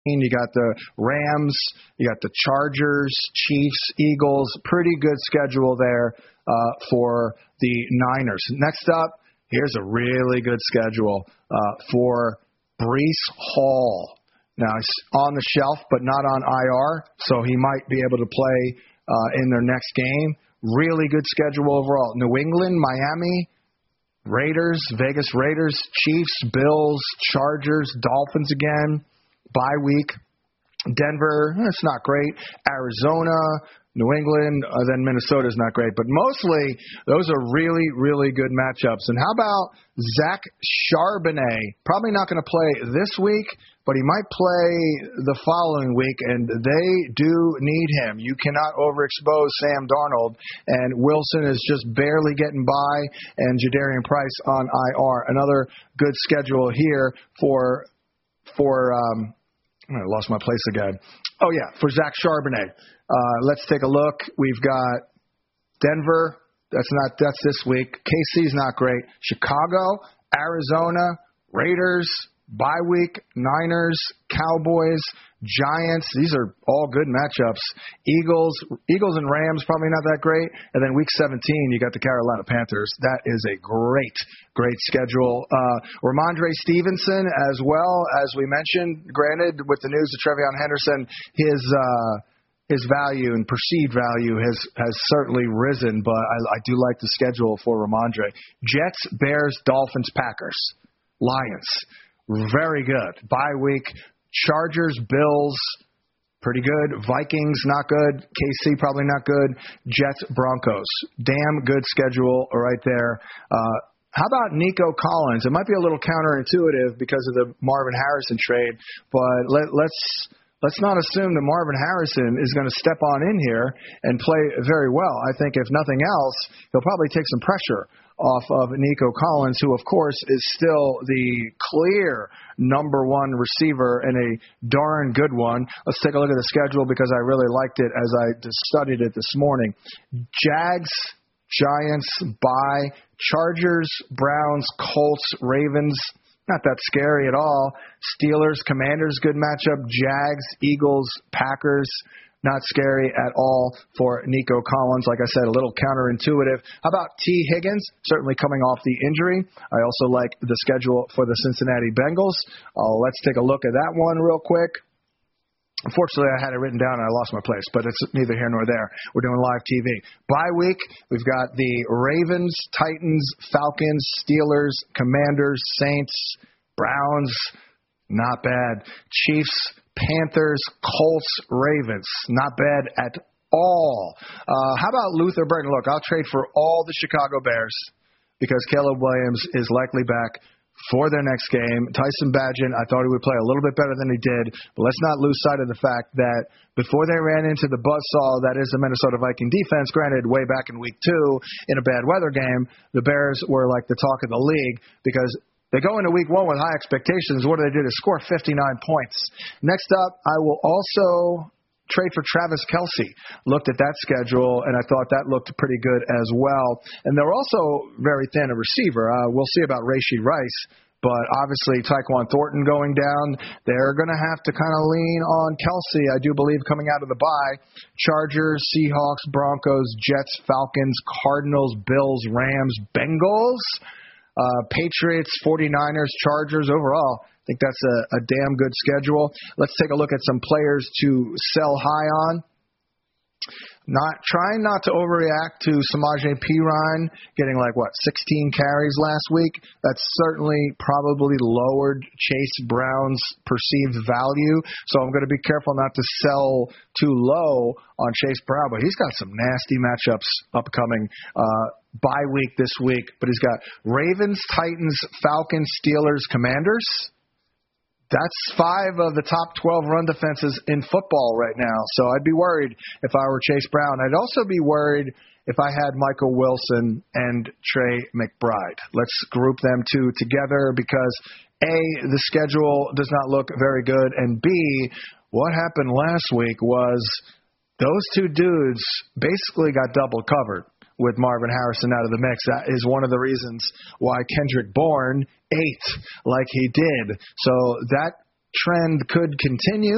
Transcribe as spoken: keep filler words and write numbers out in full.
You got the Rams, you got the Chargers, Chiefs, Eagles. Pretty good schedule there uh, for the Niners. Next up, here's a really good schedule uh, for Breece Hall. Now, he's on the shelf, but not on I R, so he might be able to play uh, in their next game. Really good schedule overall. New England, Miami, Raiders, Vegas Raiders, Chiefs, Bills, Chargers, Dolphins again. Bye week. Denver, it's not great. Arizona, New England, uh, then Minnesota's not great. But mostly, those are really, really good matchups. And how about Zach Charbonnet? Probably not going to play this week, but he might play the following week, and they do need him. You cannot overexpose Sam Darnold, and Wilson is just barely getting by, and Jadarian Price on I R. Another good schedule here for, for um, I lost my place again. Oh, yeah, for Zach Charbonnet. Uh, let's take a look. We've got Denver. That's not. That's this week. K C's not great. Chicago, Arizona, Raiders, bye week, Niners, Cowboys, Giants. These are all good matchups. Eagles, Eagles and Rams probably not that great. And then week seventeen, you got the Carolina Panthers. That is a great, great schedule. Uh, Ramondre Stevenson as well, as we mentioned. Granted, with the news of Trevion Henderson, his uh, his value and perceived value has, has certainly risen, but I, I do like the schedule for Ramondre. Jets, Bears, Dolphins, Packers, Lions. Very good. Bye week. Chargers, Bills, pretty good. Vikings, not good. K C, probably not good. Jets, Broncos. Damn good schedule right there. Uh, how about Nico Collins? It might be a little counterintuitive because of the Marvin Harrison trade, but let, let's let's not assume that Marvin Harrison is going to step on in here and play very well. I think if nothing else, he'll probably take some pressure off of Nico Collins, who, of course, is still the clear number one receiver and a darn good one. Let's take a look at the schedule because I really liked it as I just studied it this morning. Jags, Giants, bye. Chargers, Browns, Colts, Ravens. Not that scary at all. Steelers, Commanders, good matchup. Jags, Eagles, Packers. Not scary at all for Nico Collins. Like I said, a little counterintuitive. How about T. Higgins? Certainly coming off the injury. I also like the schedule for the Cincinnati Bengals. Uh, let's take a look at that one real quick. Unfortunately, I had it written down and I lost my place, but it's neither here nor there. We're doing live T V. Bye week, we've got the Ravens, Titans, Falcons, Steelers, Commanders, Saints, Browns. Not bad. Chiefs, Panthers, Colts, Ravens. Not bad at all. Uh, how about Luther Burden? Look, I'll trade for all the Chicago Bears because Caleb Williams is likely back for their next game. Tyson Bagent, I thought he would play a little bit better than he did, but let's not lose sight of the fact that before they ran into the buzzsaw that is the Minnesota Viking defense, granted way back in week two in a bad weather game, the Bears were like the talk of the league because they go into week one with high expectations. What do they do? They score fifty-nine points. Next up, I will also trade for Travis Kelce. Looked at that schedule, and I thought that looked pretty good as well. And they're also very thin a receiver. Uh, we'll see about Rashee Rice, but obviously Tyquan Thornton going down, they're going to have to kind of lean on Kelce, I do believe, coming out of the bye. Chargers, Seahawks, Broncos, Jets, Falcons, Cardinals, Bills, Rams, Bengals. Uh, Patriots, forty-niners, Chargers. Overall, I think that's a, a damn good schedule. Let's take a look at some players to sell high on. Not trying not to overreact to Samaje Perine getting like what sixteen carries last week. That's certainly probably lowered Chase Brown's perceived value. So I'm going to be careful not to sell too low on Chase Brown. But he's got some nasty matchups upcoming. Uh, bye week this week, but he's got Ravens, Titans, Falcons, Steelers, Commanders. That's five of the top twelve run defenses in football right now. So I'd be worried if I were Chase Brown. I'd also be worried if I had Michael Wilson and Trey McBride. Let's group them two together because, A, the schedule does not look very good, and B, what happened last week was those two dudes basically got double covered with Marvin Harrison out of the mix. That is one of the reasons why Kendrick Bourne ate like he did. So that trend could continue.